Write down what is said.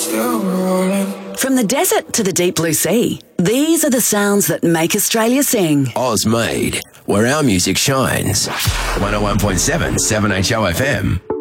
Still rolling. From the desert to the deep blue sea, these are the sounds that make Australia sing. Oz Made, where our music shines. 101.7 7HO FM.